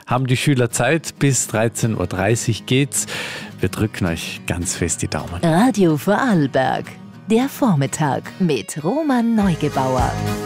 haben die Schüler Zeit. Bis 13:30 Uhr geht's. Wir drücken euch ganz fest die Daumen. Radio Vorarlberg, der Vormittag mit Roman Neugebauer.